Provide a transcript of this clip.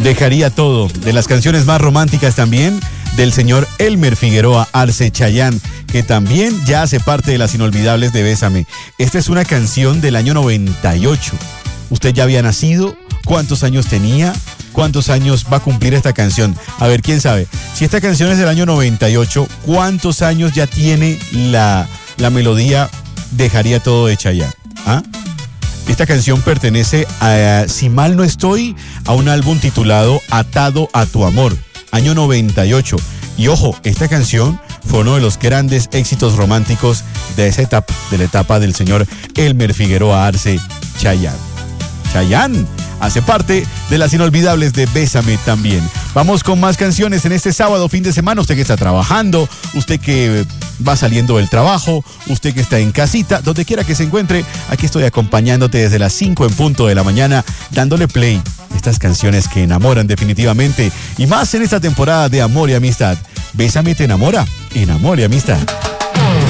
Dejaría todo, de las canciones más románticas también, del señor Elmer Figueroa Arce Chayanne, que también ya hace parte de las inolvidables de Bésame. Esta es una canción del año 98. ¿Usted ya había nacido? ¿Cuántos años tenía? ¿Cuántos años va a cumplir esta canción? A ver, ¿quién sabe? Si esta canción es del año 98, ¿cuántos años ya tiene la melodía Dejaría todo de Chayanne? ¿Ah? Esta canción pertenece a, si mal no estoy, a un álbum titulado Atado a tu amor, año 98. Y ojo, esta canción fue uno de los grandes éxitos románticos de esa etapa, de la etapa del señor Elmer Figueroa Arce Chayanne. Chayanne hace parte de las inolvidables de Bésame también. Vamos con más canciones en este sábado, fin de semana. Usted que está trabajando, usted que va saliendo del trabajo, usted que está en casita, donde quiera que se encuentre, aquí estoy acompañándote desde las 5 en punto de la mañana, dándole play a estas canciones que enamoran definitivamente, y más en esta temporada de amor y amistad. Bésame te enamora, amor y amistad.